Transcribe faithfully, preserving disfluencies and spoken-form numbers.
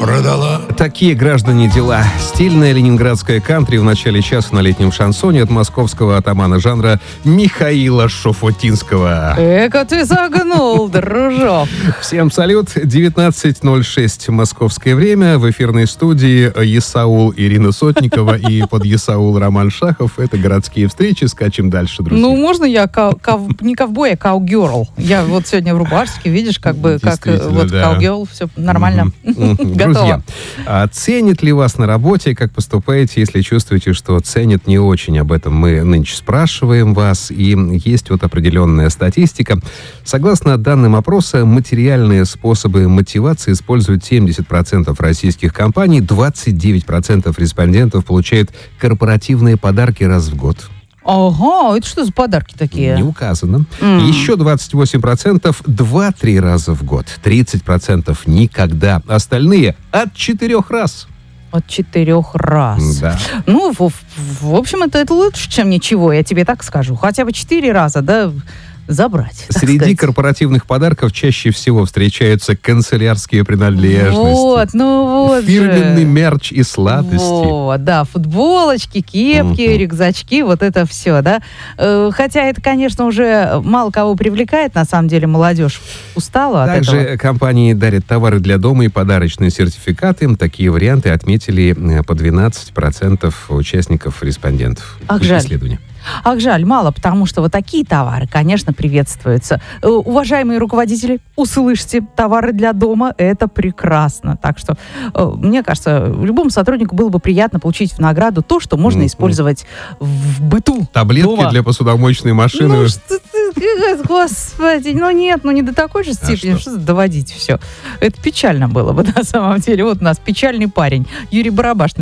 продала. Такие, граждане, дела. Стильная ленинградская кантри в начале часа на летнем шансоне от московского атамана жанра Михаила Шуфутинского. Эка ты загнул, дружок. Всем салют. девятнадцать ноль шесть московское время. В эфирной студии Есаул Ирина Сотникова и под Есаул Роман Шахов. Это городские встречи. Скачем дальше, друзья. Ну, можно я кау- кау- не ковбой, а каугерл? Я вот сегодня в рубашке, видишь, как бы как э, вот да. каугерл, все нормально. Друзья, а ценит ли вас на работе, как поступаете, если чувствуете, что ценят не очень? Об этом мы нынче спрашиваем вас, и есть вот определенная статистика. Согласно данным опроса, материальные способы мотивации используют семьдесят процентов российских компаний, двадцать девять процентов респондентов получают корпоративные подарки раз в год. Ага, это что за подарки такие? Не указано. Mm. Еще двадцать восемь процентов два-три раза в год. тридцать процентов никогда. Остальные от четырех раз. От четырех раз. Да. Ну, в, в общем, это, это лучше, чем ничего, я тебе так скажу. Хотя бы четыре раза, да, забрать. Среди сказать. корпоративных подарков чаще всего встречаются канцелярские принадлежности. Вот, ну вот фирменный же. мерч и сладости. Вот, да, футболочки, кепки, Мгм. рюкзачки, вот это все, да. Э, Хотя это, конечно, уже мало кого привлекает, на самом деле молодежь устала от Также этого. компании дарят товары для дома и подарочные сертификаты. Такие варианты отметили э, по двенадцать процентов участников, респондентов Ах, жаль. исследования. Ах, жаль, мало, потому что вот такие товары, конечно, приветствуются. Э, Уважаемые руководители, услышьте, товары для дома – это прекрасно. Так что, э, мне кажется, любому сотруднику было бы приятно получить в награду то, что можно Мгм. использовать в быту. Таблетки дома. для посудомоечной машины. Ну что ты, господи, ну нет, ну не до такой же степени, что? что доводить все. Это печально было бы на самом деле. Вот у нас печальный парень, Юрий Барабаш.